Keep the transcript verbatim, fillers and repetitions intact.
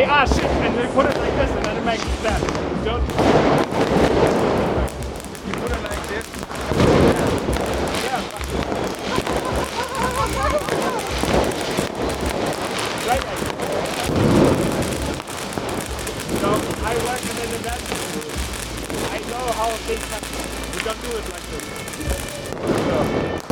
ah shit, and then put it like this, and then it makes that. Don't. You put it like this. Yeah. Right. So I work in an event. I know how things happen. We don't do it like this. So.